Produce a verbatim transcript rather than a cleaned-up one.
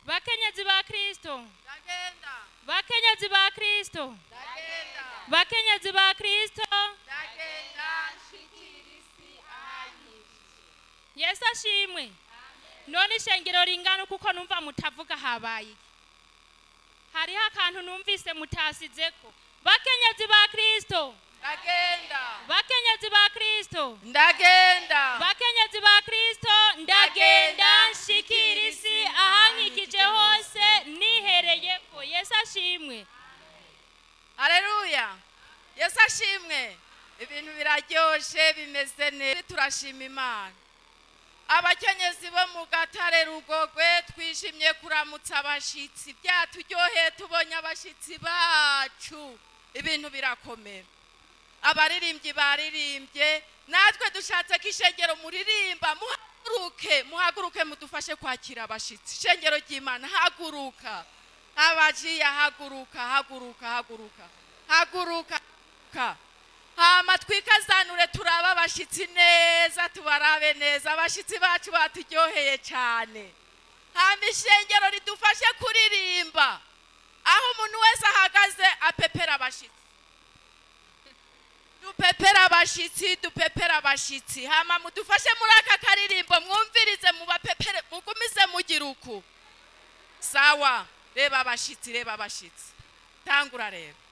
bakenyezi ba Kristo, ndagenda bakenyezi ba Kristo, ndagenda bakenyezi ba Kristo. ndagenda nshikira isi ahanyije. Yesu ashimwe. None ishengero ringana kuko numva mutavuga habaye iki? Hariho akantu numvise mutasizeko. Bakenyezi ba Kristo, ndagenda bakenyezi ba Kristo, ndagenda bakenyezi ba Kristo, ndagenda nshikira isi ahankikije hose nihereyeko. Yesu ashimwe. haleluya. Yesu ashimwe. Ibintu biraryoshe bimeze neza, turashima Imana. Abakenyezi bo mu Gatare Rugogwe twishimye kuramutsa abashitsi, byaturyoheye tubonye abashitsi bacu. Ibintu birakomera. Abaririmbyi baririmbye, natwe dushatse ko ishengero muririmba, muhaguruke muhaguruke mudufashe kwakira abashitsi. Ishengero ry'Imana haguruka, abajiya haguruka haguruka haguruka haguruka haguruka. Hama twikazanure turaba abashitsi neza, tubarabe neza. Abashitsi bacu baturyoheye cyane. Hama ishengero ridufashe kuririmba, aho umuntu wese ahagaze apepera abashitsi. Dupepera abashitsi, dupepera abashitsi. Hama mudufashe muri aka karirimbo, mwumvirize mubapepere, mugumize mugiruku. Sawa, reba abashitsi, reba abashitsi. Tangura reba.